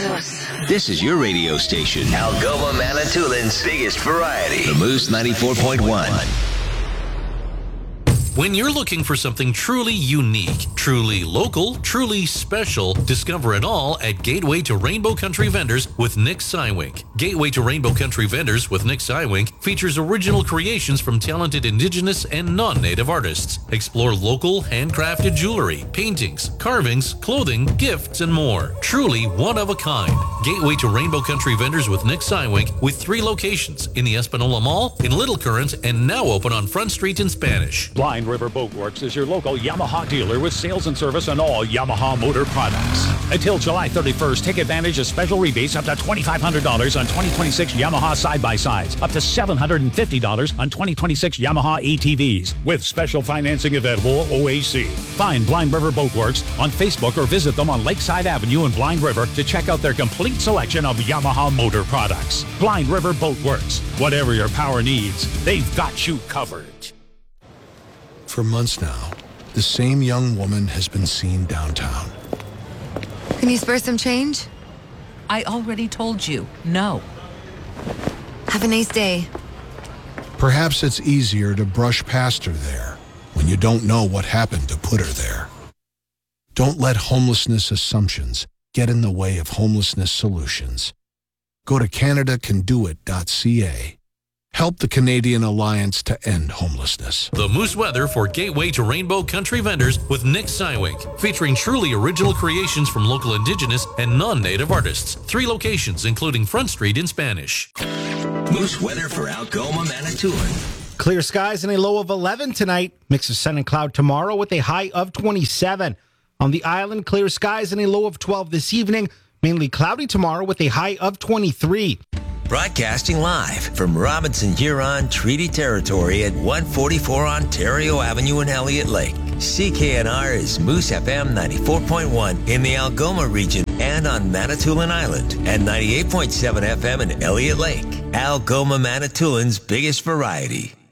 This is your radio station, Algoma, Manitoulин's biggest variety. The Moose 94.1. When you're looking for something truly unique, truly local, truly special, discover it all at Gateway to Rainbow Country Vendors with Nick Sywink. Gateway to Rainbow Country Vendors with Nick Sywink features original creations from talented Indigenous and non-Native artists. Explore local, handcrafted jewelry, paintings, carvings, clothing, gifts, and more. Truly one of a kind. Gateway to Rainbow Country Vendors with Nick Sywink with 3 locations in the Espanola Mall, in Little Current, and now open on Front Street in Spanish. Blind River Boat Works is your local Yamaha dealer with sales and service on all Yamaha motor products. Until July 31st, take advantage of special rebates up to $2,500 on 2026 Yamaha side-by-sides, up to $750 on 2026 Yamaha ATVs, with special financing available OAC. Find Blind River Boat Works on Facebook or visit them on Lakeside Avenue in Blind River to check out their complete selection of Yamaha motor products. Blind River Boat Works. Whatever your power needs, they've got you covered. For months now, the same young woman has been seen downtown. Can you spare some change? I already told you, no. Have a nice day. Perhaps it's easier to brush past her there when you don't know what happened to put her there. Don't let homelessness assumptions get in the way of homelessness solutions. Go to CanadaCanDoIt.ca. Help the Canadian Alliance to End Homelessness. The Moose Weather for Gateway to Rainbow Country Vendors with Nick Sywink, featuring truly original creations from local Indigenous and non-Native artists. 3 locations, including Front Street in Spanish. Moose Weather for Algoma, Manitoulin. Clear skies and a low of 11 tonight. Mix of sun and cloud tomorrow with a high of 27. On the island, clear skies and a low of 12 this evening. Mainly cloudy tomorrow with a high of 23. Broadcasting live from Robinson Huron Treaty Territory at 144 Ontario Avenue in Elliott Lake. CKNR is Moose FM 94.1 in the Algoma region and on Manitoulin Island, and 98.7 FM in Elliott Lake. Algoma, Manitoulin's biggest variety.